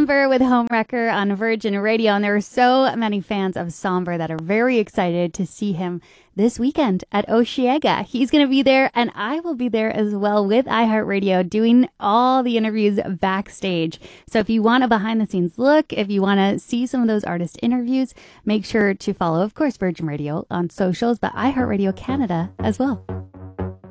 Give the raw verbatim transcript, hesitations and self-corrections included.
Somber with Homewrecker on Virgin Radio, and there are so many fans of Somber that are very excited to see him this weekend at Osheaga. He's going to be there, and I will be there as well with iHeartRadio doing all the interviews backstage. So if you want a behind-the-scenes look, if you want to see some of those artist interviews, make sure to follow, of course, Virgin Radio on socials, but iHeartRadio Canada as well.